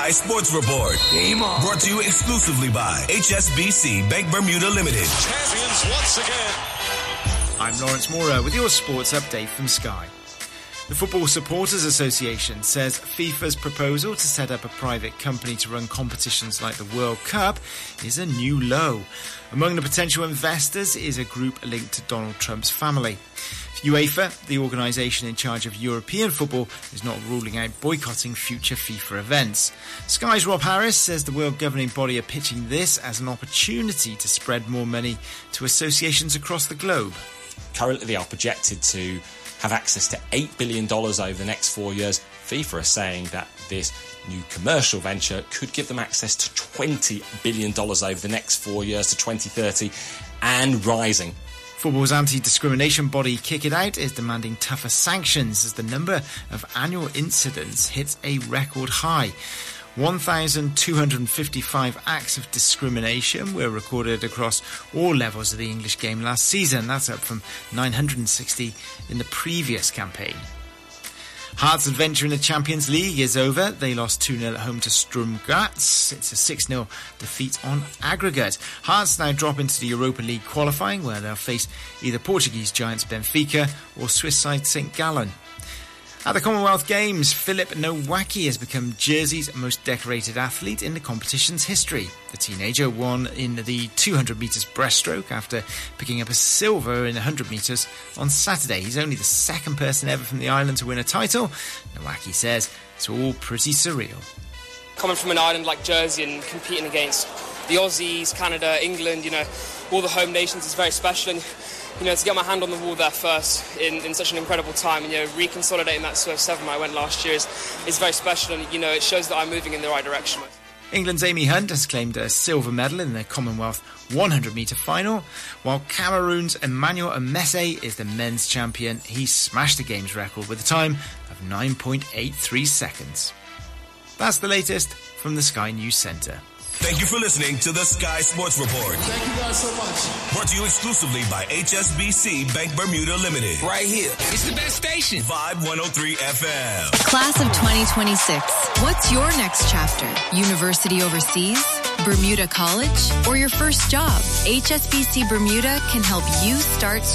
Sky Sports Report. Game on. Brought to you exclusively by HSBC Bank Bermuda Limited. Champions once again. I'm Lawrence Mora with your sports update from Sky. The Football Supporters Association says FIFA's proposal to set up a private company to run competitions like the World Cup is a new low. Among the potential investors is a group linked to Donald Trump's family. UEFA, the organisation in charge of European football, is not ruling out boycotting future FIFA events. Sky's Rob Harris says the world governing body are pitching this as an opportunity to spread more money to associations across the globe. Currently they are projected to have access to $8 billion over the next 4 years. FIFA are saying that this new commercial venture could give them access to $20 billion over the next 4 years to 2030 and rising. Football's anti-discrimination body Kick It Out is demanding tougher sanctions as the number of annual incidents hits a record high. 1,255 acts of discrimination were recorded across all levels of the English game last season. That's up from 960 in the previous campaign. Hearts' adventure in the Champions League is over. They lost 2-0 at home to Sturm Graz. It's a 6-0 defeat on aggregate. Hearts now drop into the Europa League qualifying, where they'll face either Portuguese giants Benfica or Swiss side St. Gallen. At the Commonwealth Games, Philip Nowacki has become Jersey's most decorated athlete in the competition's history. The teenager won in the 200 metres breaststroke after picking up a silver in 100 metres on Saturday. He's only the second person ever from the island to win a title. Nowacki says it's all pretty surreal. Coming from an island like Jersey and competing against the Aussies, Canada, England, all the home nations is very special. And to get my hand on the wall there first in such an incredible time, and reconsolidating that Swift 7 I went last year is very special, and it shows that I'm moving in the right direction. England's Amy Hunt has claimed a silver medal in the Commonwealth 100 metre final, while Cameroon's Emmanuel Amese is the men's champion. He smashed the game's record with a time of 9.83 seconds. That's the latest from the Sky News Centre. Thank you for listening to the Sky Sports Report. Thank you guys so much. Brought to you exclusively by HSBC Bank Bermuda Limited. Right here. It's the best station. Vibe 103 FM. Class of 2026. What's your next chapter? University overseas? Bermuda College? Or your first job? HSBC Bermuda can help you start